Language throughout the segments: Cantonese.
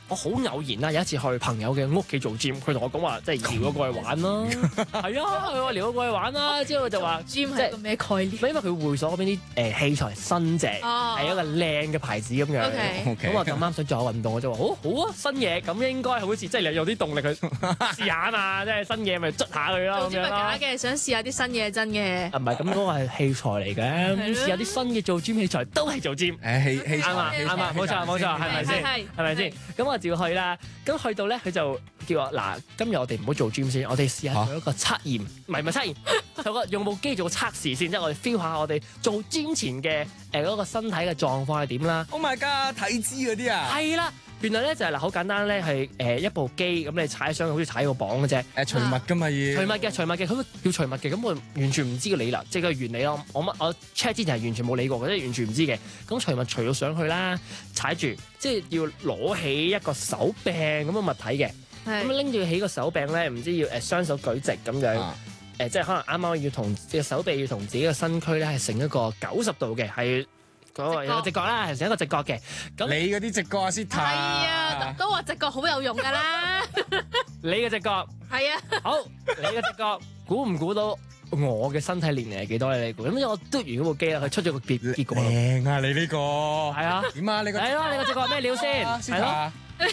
我好偶然啦，有一次去朋友嘅屋企做 gym， 佢同我講話，即係撩我過去玩啦。係啊，佢話撩我過去玩啦，之後就話 gym 係一個咩概念？ 因為佢會所嗰邊啲器材新淨，係一個靚嘅牌子咁樣。咁我咁啱想做下運動，我就話好啊，新嘢咁應該好似即係有啲動力去試下啊嘛，即係新嘢咪捽下佢咯。 做 gym 係假嘅，想試下啲新嘢真嘅。 唔係咁嗰個係器材嚟嘅，試下啲新嘅做 gym 器材都係做 gym。 器材啱啊，冇錯，係咪先？係咪先？咁我照去啦。咁去到咧，佢就叫我嗱，今日我哋唔好做 gym 先，我哋試下做一個測驗，唔係測驗，用部機做個測試先，即係我哋 feel 下我哋做 gym 前嘅嗰個身體嘅狀況係點啦。 Oh my god！體脂嗰啲啊， 係啦，原來咧就係嗱，好簡單咧，係一部機咁你踩上去好似踩個磅嘅啫。 除襪㗎嘛要。 除襪嘅，佢要除襪嘅，咁我完全唔知個理啦，即係個原理咯。我 check 之前係完全冇理過嘅，即係完全唔知嘅。咁除襪除到上去啦，踩住，即係要攞起一個手柄咁嘅物體嘅。咁拎住起個手柄咧，唔知要雙手舉直咁樣，即係可能啱啱要同隻手臂要同自己嘅身軀咧係成一個90度嘅，係嗰個有個直角啦，係成一個直角嘅。咁你嗰啲直角啊，Sita？ 係啊，都話直角好有用㗎啦。 你嘅直角係啊， 好，你嘅直角估唔估到我嘅身體年齡係幾多咧？你估？咁因為我嘟完嗰部機啦，佢出咗個結果。 靚啊！你呢個係啊？ 點啊？你個係咯？你個直角係咩料先？係咯？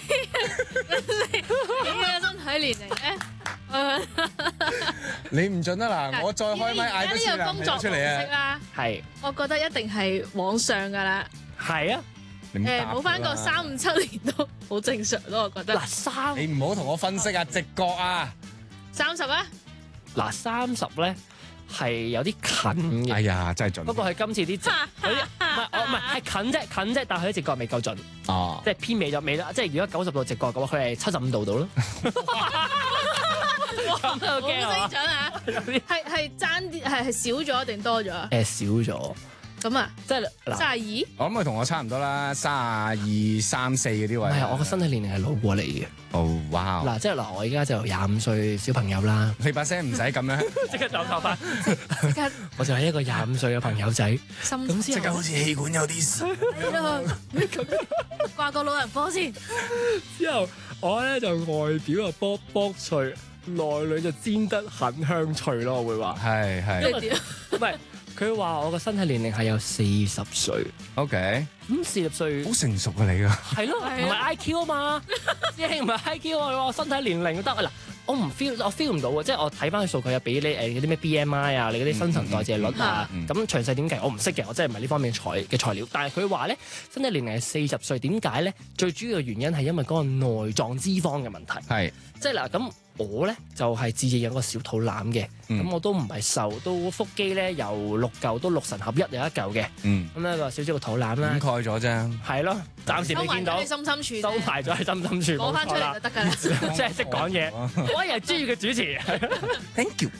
你嘅身體年齡咧？ 你唔準啊嗱！我再開咪嗌多次啦，出嚟啊！ 係， 我覺得一定係往上㗎啦。 係啊。 冇翻個357年都好正常咯，我覺得。 嗱你唔好同我分析啊，直角啊 ，30啊。 嗱30咧係有啲近嘅。 哎呀，真係準。 不過係今次啲直，唔係近啫，但係佢啲直角未夠準。哦，即係偏尾咗尾啦。即係如果90度直角嘅話，佢係75度到咯。 好精準啊！係爭啲，係少咗定多咗啊？ 少咗。 咁啊， 即係 32。 我諗佢同我差唔多啦，32、34嗰啲位。 係啊，我個身體年齡係老過你嘅。 哦，哇！ 嗱，即係嗱，我而家就25歲小朋友啦。 你把聲唔使咁樣， 即刻抖頭髮。即刻，我就係一個25歲嘅朋友仔。咁即刻好似氣管有啲事。 掛個老人科先。 之後我咧就外表啊卜脆，內裏就煎得很香脆咯，我會話。 係。 唔係。佢話我個身體年齡係有40歲。 OK。 咁40歲好成熟啊你㗎。 係咯，唔係 IQ 啊嘛，師兄唔係 IQ 啊，佢話我身體年齡得嗱，我 feel 唔到啊，即係我睇翻佢數據又俾你嗰啲咩 BMI 啊，你嗰啲新陳代謝率啊，咁詳細點計我唔識嘅，我真係唔係呢方面嘅材料。但係佢話咧，身體年齡係40歲，點解咧？最主要嘅原因係因為嗰個內臟脂肪嘅問題。係，即係嗱咁。我咧就係自認有個小肚腩嘅，咁我都唔係瘦，都腹肌咧由6嚿都6神合一有一嚿嘅，咁呢個少少個肚腩啦， 掩蓋咗啫， 係咯，暫時未見到， 收埋咗喺心深處， 收埋咗喺心深處， 攞翻出嚟就得㗎啦， 即係識講嘢，我係專業嘅主持 ，thank you，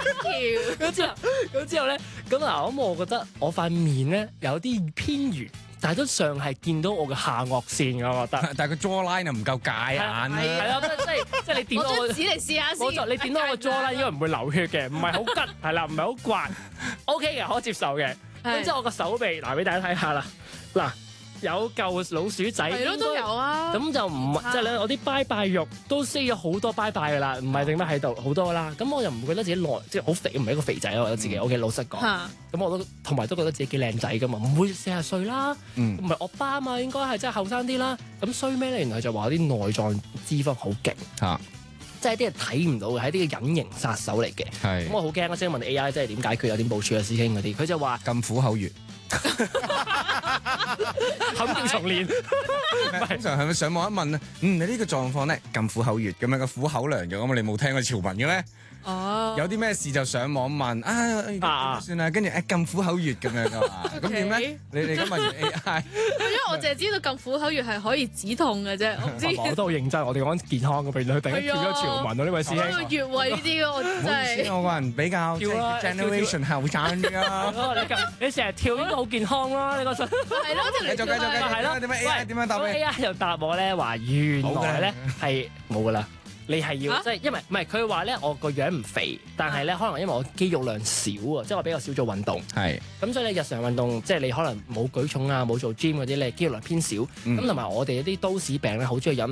咁之後咧，咁嗱，咁我覺得我塊面咧有啲偏圓。但係都尚係見到我嘅下顎線嘅，我覺得。 但係個 jawline 又唔夠界眼。 係啊，即係你點到我張紙嚟試下先。 冇錯，你點到我 jawline 應該唔會流血嘅，唔係好吉，係啦，唔係好刮 ，OK 嘅，可接受嘅。咁之後我個手臂，嗱俾大家睇下啦，嗱。有嚿老鼠仔， 係咯都有啊。 咁就唔即係咧，我啲拜拜肉都 say 咗好多拜拜噶啦，唔係剩翻喺度好多啦。咁我又唔覺得自己即係好肥，唔係一個肥仔咯，我覺得自己 OK 老實講。咁我都同埋都覺得自己幾靚仔噶嘛，唔會40歲啦，唔係惡霸啊嘛，應該係真係後生啲啦。咁衰咩咧？原來就話啲內臟脂肪好勁嚇。即係啲人睇唔到嘅，係啲隱形殺手嚟嘅。咁我好驚，我先問 AI 即係點解決，有點部署啊，師兄嗰啲，佢就話咁苦口穴。 肯定重練， 通常係咪上網一問啊？你呢個狀況咧，咁苦口穴咁樣個苦口良藥，咁你冇聽過潮文嘅咩？哦，有啲咩事就上網問算啦，跟住咁苦口穴咁樣噶嘛，咁點咧？你而家問完 AI， 因為我淨係知道咁苦口穴係可以止痛嘅啫，我唔知。 我都好認真，我哋講健康嘅，譬如佢突然間跳咗潮文啊，呢位師兄。 穴位呢啲嘅我真係。 我個人比較 generation 後生啲啊。 你成日跳應該好健康啦，你個身。係咯， 繼續。係咯，點樣答你 ？AI 又答我咧話，原來咧係冇噶啦。你係要即係，因為唔係佢話咧，我個樣唔肥，但係咧可能因為我肌肉量少啊，即係我比較少做運動。係咁，所以你日常運動即係你可能冇舉重啊，冇做 gym 嗰啲咧，肌肉量偏少。咁同埋我哋一啲都市病咧，好中意飲